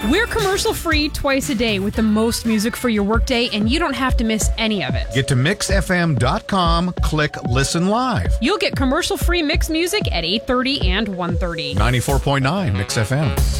We're commercial-free twice a day with the most music for your workday, and you don't have to miss any of it. Get to mixfm.com, click Listen Live. You'll get commercial-free mixed music at 8:30 and 1:30. 94.9 Mix FM.